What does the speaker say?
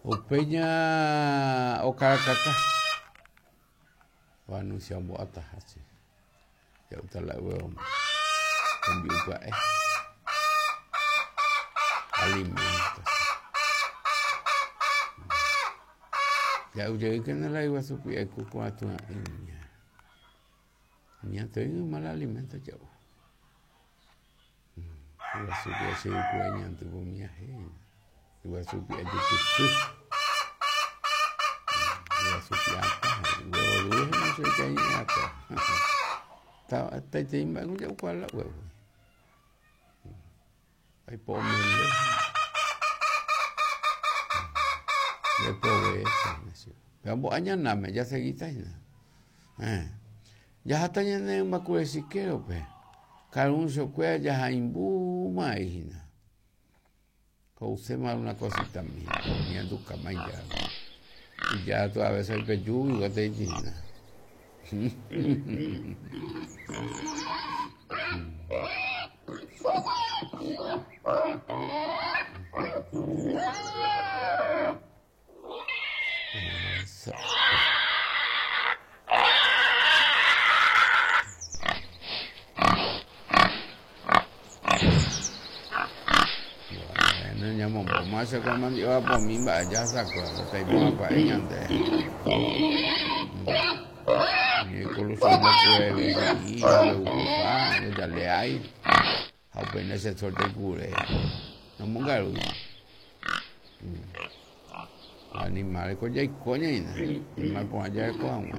Upeña o caracata. Va a anunciar un boata así. Ya está la huevo. Cambio un alimentos. Ya llegué que no la iba a subir con tu niña. Niña, tengo mal alimento ya. Iba a subir ese cueña tu comida. Iba a subir el YouTube. Iba a subir hasta huevo dulce, no sé qué hay hasta. Hasta te imaginas ya cuál la huevo. Hay pomelo. Después eso. Pero año nada, ya seguiste ahí. Ya hasta ya no me acuerdo si quiero, pues. Calún se cuida ya haimbu maína. Usted más una cosita mía, ni en tu cama ya. Y ya toda vez el peyu y te dicen. Más se coman yo por mí vaya saco, te iba para ella antes. Y con los hombres pues y lo usa, ya le hay. Apenas se suelta el cure. No mongaro. Animales con ya y coña y mal con allá con